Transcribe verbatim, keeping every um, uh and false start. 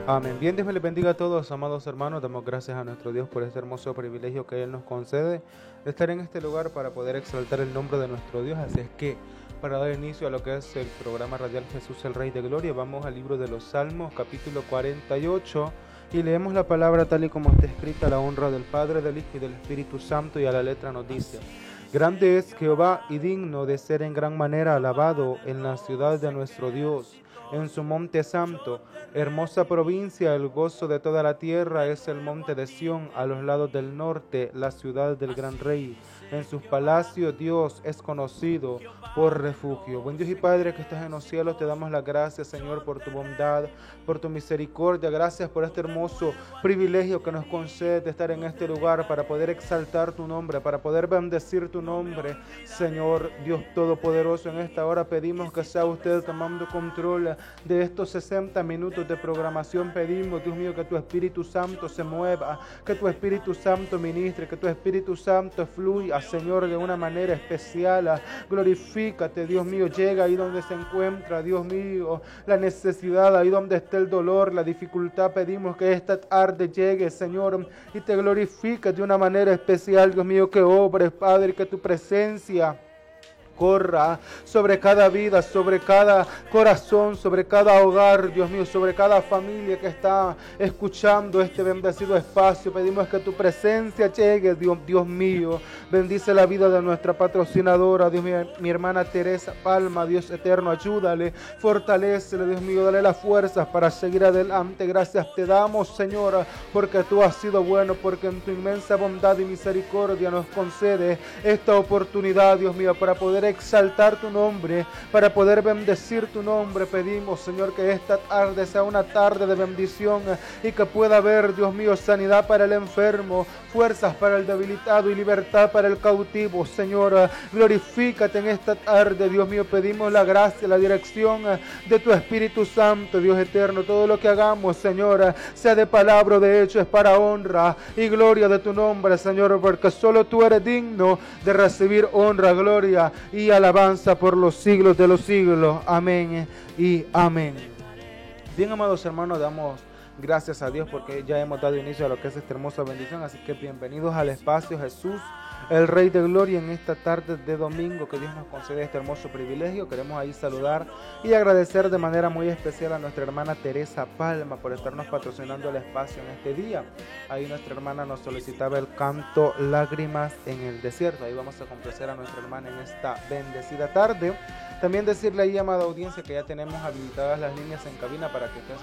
Amén. Bien, Dios me les bendiga a todos, amados hermanos. Damos gracias a nuestro Dios por este hermoso privilegio que Él nos concede de estar en este lugar para poder exaltar el nombre de nuestro Dios. Así es que, para dar inicio a lo que es el programa radial Jesús el Rey de Gloria, vamos al libro de los Salmos, capítulo cuarenta y ocho, y leemos la palabra tal y como está escrita, a la honra del Padre, del Hijo y del Espíritu Santo, y a la letra nos dice: Grande es Jehová y digno de ser en gran manera alabado en la ciudad de nuestro Dios, en su monte santo. Hermosa provincia, el gozo de toda la tierra es el monte de Sión, a los lados del norte, la ciudad del gran rey. En sus palacios Dios es conocido por refugio. Buen Dios y Padre que estás en los cielos, te damos las gracias, Señor, por tu bondad, por tu misericordia. Gracias por este hermoso privilegio que nos concede de estar en este lugar para poder exaltar tu nombre, para poder bendecir tu nombre. Señor Dios Todopoderoso, en esta hora pedimos que sea usted tomando control de estos sesenta minutos de programación. Pedimos, Dios mío, que tu Espíritu Santo se mueva, que tu Espíritu Santo ministre, que tu Espíritu Santo fluya, Señor, de una manera especial. Glorifícate, Dios mío, llega ahí donde se encuentra, Dios mío, la necesidad, ahí donde está el dolor, la dificultad. Pedimos que esta tarde llegue, Señor, y te glorifiques de una manera especial, Dios mío, que obres, Padre, que tu presencia corra sobre cada vida, sobre cada corazón, sobre cada hogar, Dios mío, sobre cada familia que está escuchando este bendecido espacio. Pedimos que tu presencia llegue, Dios, Dios mío. Bendice la vida de nuestra patrocinadora, Dios mío, mi hermana Teresa Palma. Dios eterno, ayúdale, fortalécele, Dios mío, dale las fuerzas para seguir adelante. Gracias te damos, Señora, porque tú has sido bueno, porque en tu inmensa bondad y misericordia nos concede esta oportunidad, Dios mío, para poder exaltar tu nombre, para poder bendecir tu nombre. Pedimos, Señor, que esta tarde sea una tarde de bendición y que pueda haber, Dios mío, sanidad para el enfermo, fuerzas para el debilitado y libertad para el cautivo. Señor, glorifícate en esta tarde, Dios mío. Pedimos la gracia, la dirección de tu Espíritu Santo, Dios eterno. Todo lo que hagamos, Señor, sea de palabra o de hecho, es para honra y gloria de tu nombre, Señor, porque solo tú eres digno de recibir honra, gloria y alabanza por los siglos de los siglos. Amén y amén. Bien, amados hermanos, damos gracias a Dios porque ya hemos dado inicio a lo que es esta hermosa bendición. Así que bienvenidos al espacio Jesús, el Rey de Gloria, en esta tarde de domingo que Dios nos concede este hermoso privilegio. Queremos ahí saludar y agradecer de manera muy especial a nuestra hermana Teresa Palma por estarnos patrocinando el espacio en este día. Ahí nuestra hermana nos solicitaba el canto Lágrimas en el Desierto. Ahí vamos a complacer a nuestra hermana en esta bendecida tarde. También decirle ahí, amada audiencia, que ya tenemos habilitadas las líneas en cabina para que estén